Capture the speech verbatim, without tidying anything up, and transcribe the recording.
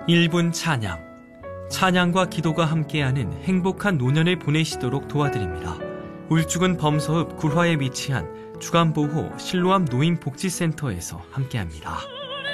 일 분 찬양. 찬양과 기도가 함께하는 행복한 노년을 보내시도록 도와드립니다. 울주군 범서읍 굴화에 위치한 주간보호 실로암 노인복지센터에서 함께합니다.